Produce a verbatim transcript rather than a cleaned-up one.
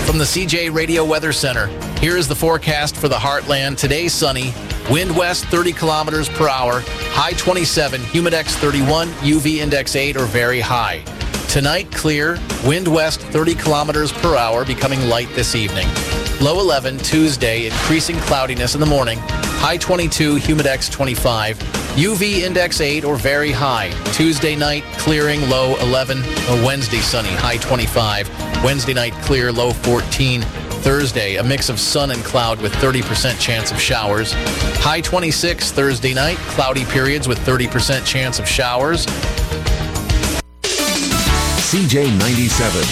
From the C J Radio Weather Center, here is the forecast for the Heartland. Today, sunny, wind west thirty kilometers per hour, high twenty-seven, humidex thirty-one, U V index eight or very high. Tonight, clear, wind west thirty kilometers per hour, becoming light this evening. Low eleven, Tuesday, increasing cloudiness in the morning, high twenty-two, humidex twenty-five, U V index eight or very high. Tuesday night, clearing, low eleven. Wednesday, sunny, high twenty-five. Wednesday night, clear, low fourteen. Thursday, a mix of sun and cloud with thirty percent chance of showers. High twenty-six Thursday night, cloudy periods with thirty percent chance of showers. C J ninety-seven.